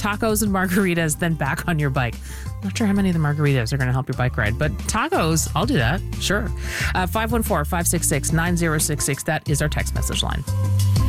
tacos and margaritas, then back on your bike. Not sure how many of the margaritas are going to help your bike ride, but tacos, I'll do that. Sure. 514-566-9066. That is our text message line.